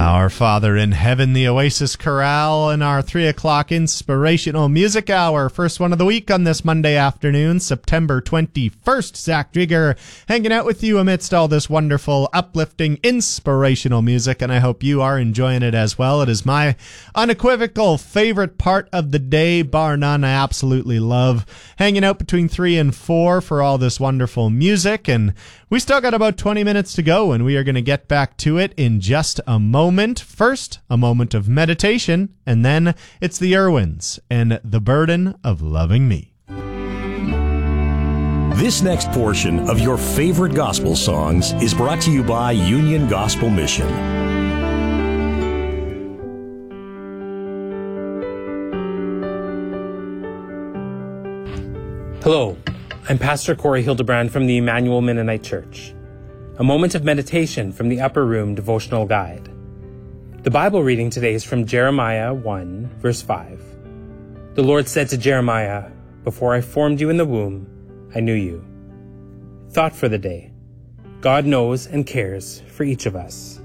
Our Father in Heaven, the Oasis Chorale, and our 3 o'clock inspirational music hour. First one of the week on this Monday afternoon, September 21st. Zach Drieger hanging out with you amidst all this wonderful, uplifting, inspirational music, and I hope you are enjoying it as well. It is my unequivocal favorite part of the day, bar none. I absolutely love hanging out between 3 and 4 for all this wonderful music, and we still got about 20 minutes to go, and we are going to get back to it in just a moment. First, a moment of meditation, and then it's the Irwins and The Burden of Loving Me. This next portion of your favorite gospel songs is brought to you by Union Gospel Mission. Hello, I'm Pastor Corey Hildebrand from the Emmanuel Mennonite Church. A moment of meditation from the Upper Room Devotional Guide. The Bible reading today is from Jeremiah 1, verse 5. The Lord said to Jeremiah, "Before I formed you in the womb, I knew you." Thought for the day. God knows and cares for each of us.